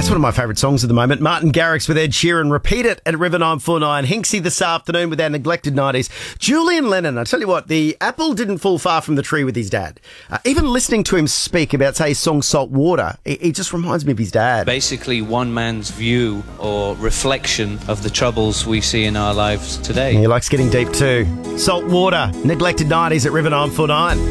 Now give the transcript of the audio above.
That's one of my favourite songs at the moment. Martin Garrix with Ed Sheeran. Repeat it at River 949. Hinksy this afternoon with our neglected 90s. Julian Lennon, I tell you what, the apple didn't fall far from the tree with his dad. Even listening to him speak about, say, his song Salt Water, it just reminds me of his dad. Basically, one man's view or reflection of the troubles we see in our lives today. He likes getting deep too. Salt Water, neglected 90s at River 949.